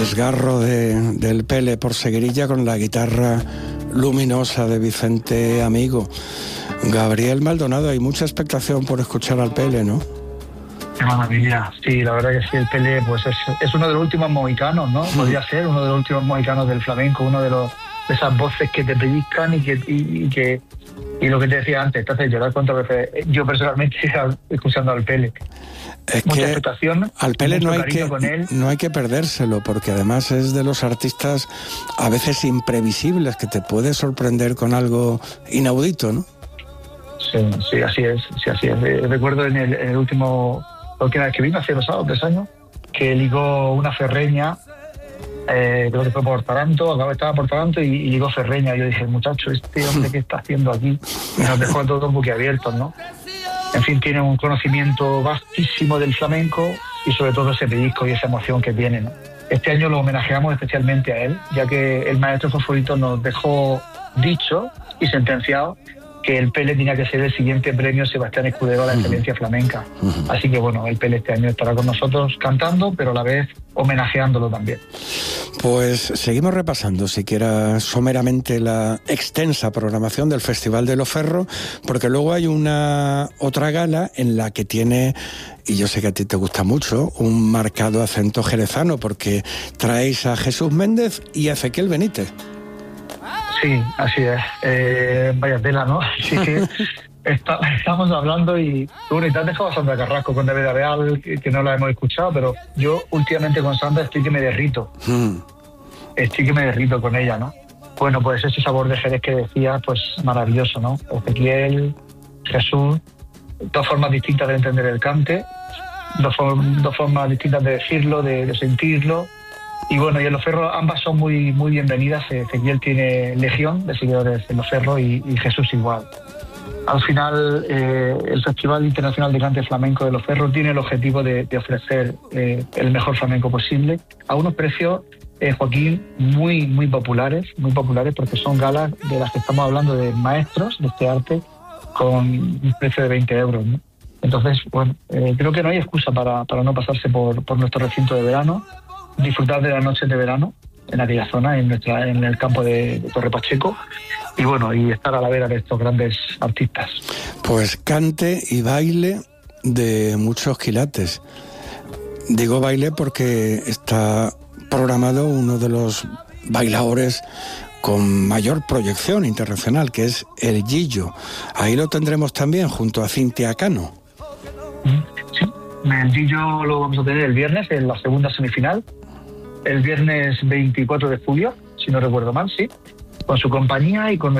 desgarro del Pele por Seguirilla con la guitarra luminosa de Vicente Amigo. Gabriel Maldonado, hay mucha expectación por escuchar al Pele, ¿no? Qué maravilla. Sí, la verdad que sí, el Pele pues es uno de los últimos mohicanos, ¿no? Podría ser uno de los últimos mohicanos del flamenco, uno de esas voces que te pellizcan y lo que te decía antes, te hace llorar cuántas veces. Yo personalmente escuchando al Pele. Es mucha que expectación, al Pele no hay que perdérselo, porque además es de los artistas a veces imprevisibles, que te puede sorprender con algo inaudito, ¿no? Sí, así es. Recuerdo en el último, la última vez que vino, hace 2 o 3 años, que ligó una ferreña, creo que fue por Taranto, estaba por Taranto y ligó ferreña. Yo dije, muchacho, este hombre, ¿qué está haciendo aquí? Y nos dejó a todos boquiabiertos, ¿no? En fin, tiene un conocimiento vastísimo del flamenco y sobre todo ese pellizco y esa emoción que tiene, ¿no? Este año lo homenajeamos especialmente a él, ya que el maestro Fosforito nos dejó dicho y sentenciado que el Pele tenía que ser el siguiente premio Sebastián Escudero a la excelencia flamenca. Así que bueno, el Pele este año estará con nosotros cantando, pero a la vez homenajeándolo también. Pues seguimos repasando, siquiera someramente, la extensa programación del Festival de Loferro, porque luego hay otra gala en la que tiene, y yo sé que a ti te gusta mucho, un marcado acento jerezano, porque traéis a Jesús Méndez y a Ezequiel Benítez. Sí, así es. Vaya tela, ¿no? Así que estamos hablando y bueno, y te has dejado a Sandra Carrasco con David Real, que no la hemos escuchado, pero yo últimamente con Sandra estoy que me derrito. Estoy que me derrito con ella, ¿no? Bueno, pues ese sabor de Jerez que decía, pues maravilloso, ¿no? Ezequiel, Jesús, 2 formas distintas de entender el cante, 2 formas distintas de decirlo, de sentirlo. Y bueno, y en Loferro ambas son muy, muy bienvenidas. Ezequiel tiene legión de seguidores en Loferro y Jesús igual. Al final, el Festival Internacional de Cante Flamenco de Loferro tiene el objetivo de ofrecer el mejor flamenco posible a unos precios, Joaquín, muy, muy populares, porque son galas de las que estamos hablando de maestros de este arte con un precio de 20 euros, ¿no? Entonces, bueno, creo que no hay excusa para no pasarse por nuestro recinto de verano, disfrutar de las noches de verano en aquella zona, en el campo de Torre Pacheco, y bueno, y estar a la vera de estos grandes artistas. Pues cante y baile de muchos quilates. Digo baile porque está programado uno de los bailadores con mayor proyección internacional, que es el Gillo. Ahí lo tendremos también junto a Cintia Cano. Sí, el Gillo lo vamos a tener el viernes en la segunda semifinal, el viernes 24 de julio, si no recuerdo mal, sí, con su compañía y con